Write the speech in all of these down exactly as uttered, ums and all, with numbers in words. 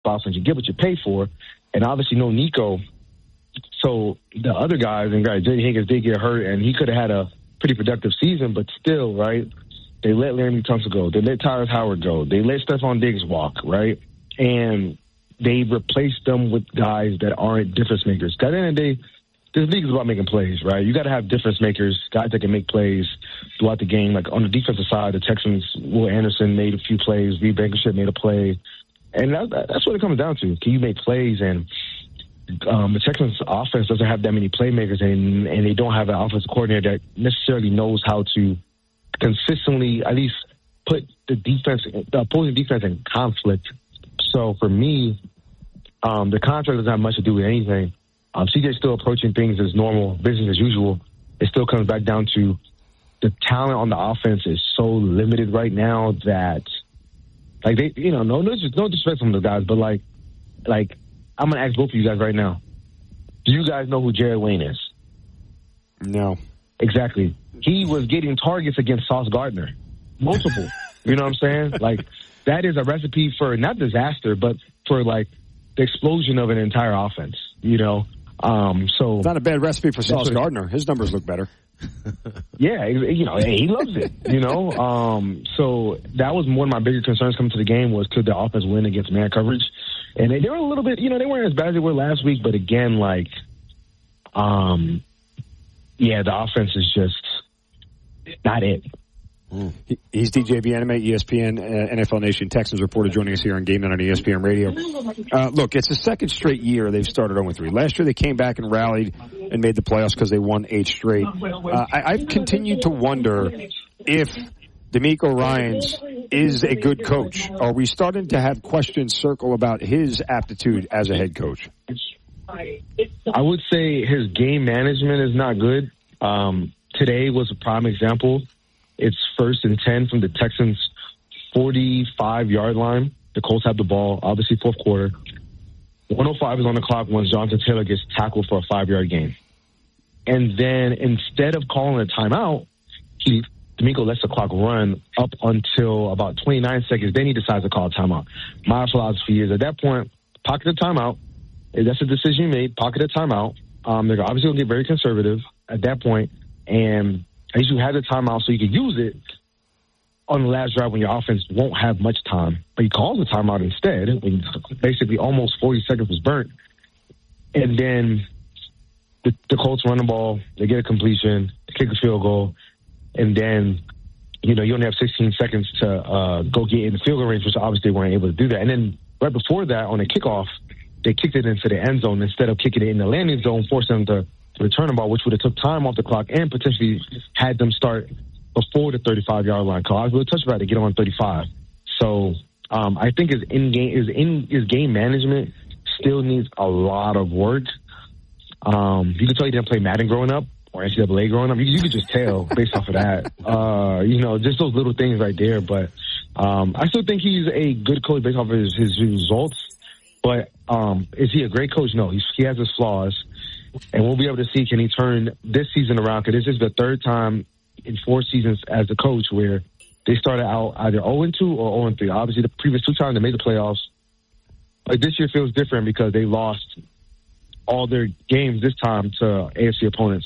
spots, and you get what you pay for. And obviously, no Nico. So the other guys, and guys, J D Higgins did get hurt, and he could have had a pretty productive season, but still, right? They let Laremy Tunsil go. They let Tyrus Howard go. They let Stephon Diggs walk, right? And they replaced them with guys that aren't difference makers. At the end of the day, this league is about making plays, right? You got to have difference makers, guys that can make plays throughout the game. Like on the defensive side, the Texans, Will Anderson made a few plays. Reed Blankenship made a play. And that, that's what it comes down to. Can you make plays? And um, the Texans offense doesn't have that many playmakers, and, and they don't have an offensive coordinator that necessarily knows how to consistently at least put the defense, the opposing defense in conflict. So for me, um, the contract doesn't have much to do with anything. Um, C J's still approaching things as normal, business as usual. It still comes back down to the talent on the offense is so limited right now that, like, they, you know, no, no, no disrespect from the guys, but like, like, I'm gonna ask both of you guys right now. Do you guys know who Jared Wayne is? No. Exactly. He was getting targets against Sauce Gardner. Multiple. You know what I'm saying? Like, that is a recipe for not disaster, but for, like, the explosion of an entire offense, you know? Um, so it's not a bad recipe for Sauce Gardner. His numbers look better. Yeah, you know, he loves it, you know? Um, so that was one of my bigger concerns coming to the game was could the offense win against man coverage? And they, they were a little bit, you know, they weren't as bad as they were last week, but again, like, um, yeah, the offense is just not it. Mm. He's D J Bianime, E S P N, uh, N F L Nation Texans reporter joining us here on Game Night on E S P N Radio. Uh, look, it's the second straight year they've started oh and three. Last year they came back and rallied and made the playoffs because they won eight straight. Uh, I, I've continued to wonder if DeMeco Ryans is a good coach. Are we starting to have questions circle about his aptitude as a head coach? I would say his game management is not good. Um, today was a prime example. It's first and ten from the Texans' forty-five-yard line. The Colts have the ball, obviously fourth quarter. one oh five is on the clock when Jonathan Taylor gets tackled for a five-yard gain. And then instead of calling a timeout, he DeMeco lets the clock run up until about twenty-nine seconds. Then he decides to call a timeout. My philosophy is at that point, pocket a timeout. If that's a decision you made, pocket a timeout. Um, they're obviously going to get very conservative at that point, and at least you have the timeout so you can use it on the last drive when your offense won't have much time. But he calls the timeout instead when basically almost forty seconds was burnt. And then the, the Colts run the ball, they get a completion, they kick a field goal, and then, you know, you only have sixteen seconds to uh, go get in the field goal range, which obviously they weren't able to do that. And then right before that, on the kickoff, they kicked it into the end zone instead of kicking it in the landing zone, forcing them to return the ball, which would have took time off the clock and potentially had them start before the thirty-five-yard line. Call I was really touched about it to get on thirty-five. So um, I think his in game his in his game management still needs a lot of work. Um, you can tell he didn't play Madden growing up or N C double A growing up. You, you could just tell based off of that. Uh, you know, just those little things right there. But um, I still think he's a good coach based off of his, his results. But um, is he a great coach? No, he's, he has his flaws. And we'll be able to see, can he turn this season around? Because this is the third time in four seasons as a coach where they started out either oh and two or oh and three. Obviously, the previous two times they made the playoffs. But this year feels different because they lost all their games this time to A F C opponents.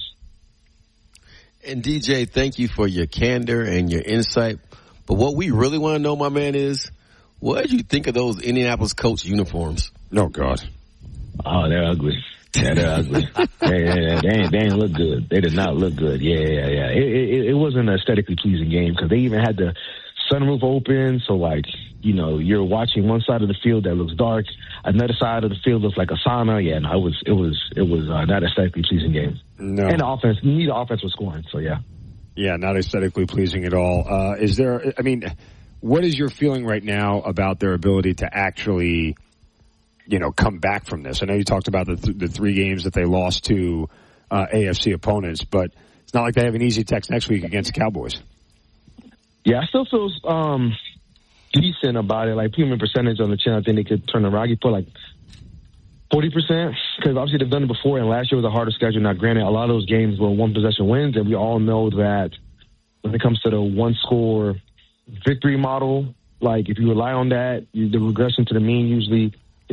And, D J, thank you for your candor and your insight. But what we really want to know, my man, is what did you think of those Indianapolis Colts uniforms? Oh, God. Oh, they're ugly. Yeah, they're ugly. they, they, they, ain't, they ain't look good. They did not look good. Yeah, yeah, yeah. It, it, it wasn't an aesthetically pleasing game because they even had the sunroof open. So, like, you know, you're watching one side of the field that looks dark. Another side of the field looks like a sauna. Yeah, no, it was, it was, it was uh, not aesthetically pleasing game. No. And the offense, neither offense was scoring. So, yeah. Yeah, not aesthetically pleasing at all. Uh, is there, I mean, what is your feeling right now about their ability to actually, you know, come back from this? I know you talked about the, th- the three games that they lost to uh, A F C opponents, but it's not like they have an easy text next week against the Cowboys. Yeah, I still feel um, decent about it. Like, premium percentage on the chin, I think they could turn around. You put like forty percent because obviously they've done it before, and last year was a harder schedule. Now, granted, a lot of those games were one-possession wins, and we all know that when it comes to the one-score victory model, like, if you rely on that, you, the regression to the mean usually –